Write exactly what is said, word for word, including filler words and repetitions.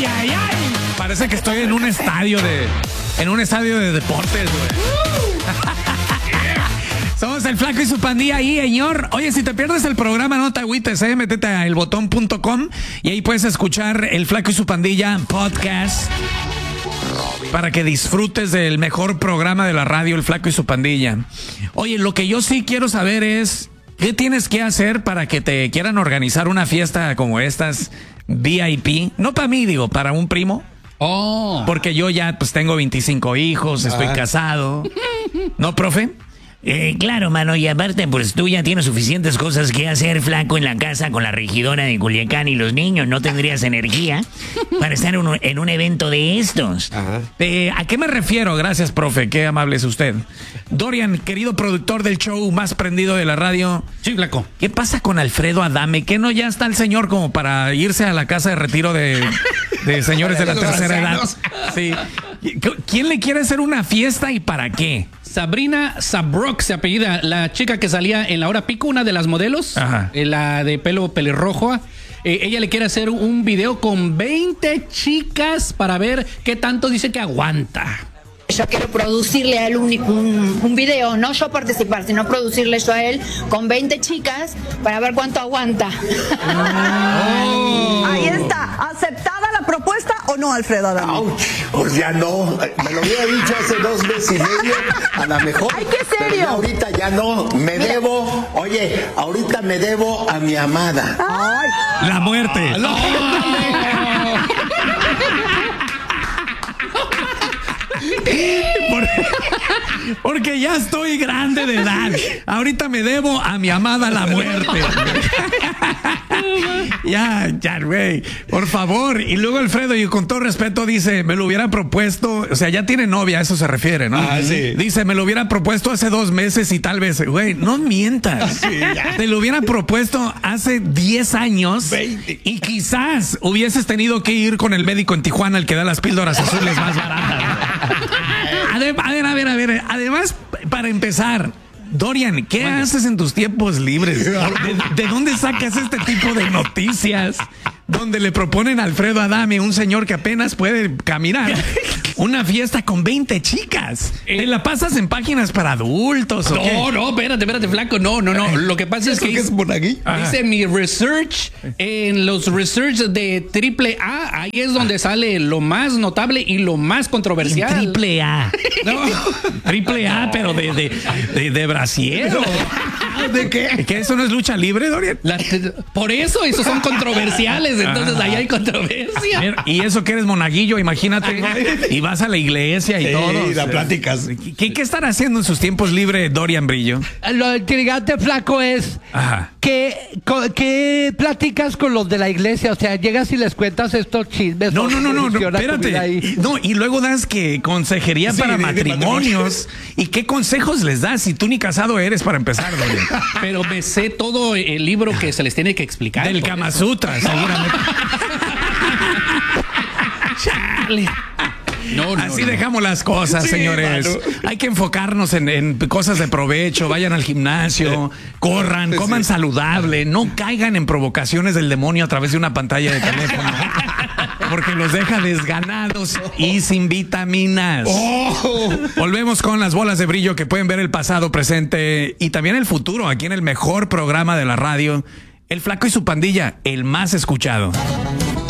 ay, ay, ay. Parece que estoy en un estadio de, en un estadio de deportes, güey. Somos el Flaco y su pandilla ahí, señor. Oye, si te pierdes el programa, no te agüites, eh. Métete a el botón punto com y ahí puedes escuchar el Flaco y su pandilla podcast para que disfrutes del mejor programa de la radio, el Flaco y su pandilla. Oye, lo que yo sí quiero saber es, ¿qué tienes que hacer para que te quieran organizar una fiesta como estas V I P? No para mí, digo, para un primo. Oh. Porque yo ya pues tengo veinticinco hijos, estoy ah. casado. ¿No, profe? Eh, claro, mano, y aparte, pues tú ya tienes suficientes cosas que hacer, Flaco, en la casa con la regidora de Culiacán y los niños. No tendrías energía para estar en un, en un evento de estos. Ajá. Eh, ¿A qué me refiero? Gracias, profe, qué amable es usted. Dorian, querido productor del show más prendido de la radio. Sí, Flaco. ¿Qué pasa con Alfredo Adame? ¿Qué no ya está el señor como para irse a la casa de retiro de, de señores de la tercera edad? Sí. ¿Quién le quiere hacer una fiesta y para qué? Sabrina Sabrok se apellida, la chica que salía en La Hora Pico, una de las modelos, eh, la de pelo pelirrojo. Eh, ella le quiere hacer un video con veinte chicas para ver qué tanto dice que aguanta. Yo quiero producirle a él un, un, un video, no yo participar, sino producirle yo a él con veinte chicas para ver cuánto aguanta. Oh. Ahí está, ¿aceptada la propuesta o no, Alfredo Adame? Ouch, pues ya no, me lo hubiera dicho hace dos meses y medio, a lo mejor. ¡Ay, qué serio! Ahorita ya no, me Mira. debo, oye, ahorita me debo a mi amada. Ay. La muerte. No. Por, porque ya estoy grande de edad. Ahorita me debo a mi amada la muerte. Ya, ya, güey. Por favor. Y luego Alfredo, y con todo respeto, dice, me lo hubiera propuesto. O sea, ya tiene novia, a eso se refiere, ¿no? Ah, sí. Dice, me lo hubiera propuesto hace dos meses y tal vez, güey, no mientas. Sí, te lo hubiera propuesto hace diez años veinte. Y quizás hubieses tenido que ir con el médico en Tijuana, el que da las píldoras azules más baratas. A ver, a ver, a ver. Además, para empezar, Dorian, ¿qué Vale. haces en tus tiempos libres? ¿De, ¿De dónde sacas este tipo de noticias donde le proponen a Alfredo Adame, un señor que apenas puede caminar, una fiesta con veinte chicas? Eh, ¿Te la pasas en páginas para adultos o No, qué? no, espérate, espérate, Flaco. No, no, no. Lo que pasa es que es Monaguillo. Hice mi research en los research de triple A. Ahí es donde sale lo más notable y lo más controversial. En triple A. No. Triple A, no. Pero de, de, de, de brasier. ¿De qué? ¿Que eso no es lucha libre, Dorian? La, por eso, esos son controversiales. Entonces ahí hay controversia. Mira, y eso que eres monaguillo, imagínate. Y vas a la iglesia y sí, todo. Y la pláticas. ¿Qué, ¿Qué están haciendo en sus tiempos libres, Dorian Brillo? Lo intrigante, Flaco, es que, que platicas con los de la iglesia. O sea, llegas y les cuentas estos chismes. No, no, no, no, no espérate. No, y luego das que consejería sí, para de, matrimonios. De ¿Y qué consejos les das si tú ni casado eres para empezar, Dorian? Pero me sé todo el libro que se les tiene que explicar. Del Kama Sutra, seguramente. Chale. No, no, Así no. dejamos las cosas, sí, señores. Mano. Hay que enfocarnos en, en cosas de provecho. Vayan al gimnasio, corran, sí, coman sí. saludable. No caigan en provocaciones del demonio a través de una pantalla de teléfono. Porque los deja desganados y sin vitaminas. Oh. Volvemos con las bolas de brillo que pueden ver el pasado, presente y también el futuro aquí en el mejor programa de la radio, El Flaco y su pandilla, el más escuchado.